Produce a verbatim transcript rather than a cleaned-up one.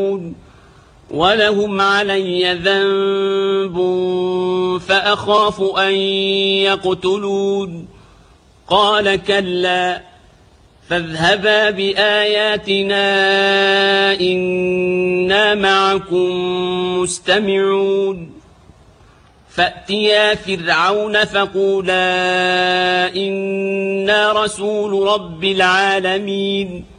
ولهم علي ذنب فأخاف أن يقتلون. قال كلا فاذهبا بآياتنا إنا معكم مستمعون. فأتيا فرعون فقولا إنا رسول رب العالمين